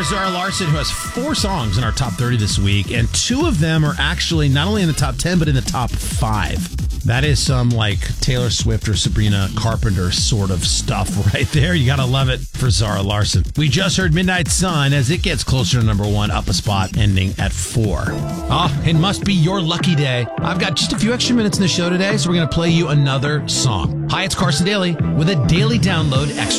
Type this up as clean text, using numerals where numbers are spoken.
Zara Larsson, who has 4 songs in our top 30 this week, and 2 of them are actually not only in the top 10, but in the top 5. That is some like Taylor Swift or Sabrina Carpenter sort of stuff right there. You gotta love it for Zara Larsson. We just heard Midnight Sun as it gets closer to number 1, up a spot, ending at 4. It must be your lucky day. I've got just a few extra minutes in the show today, so we're gonna play you another song. Hi, it's Carson Daly with a daily download extra.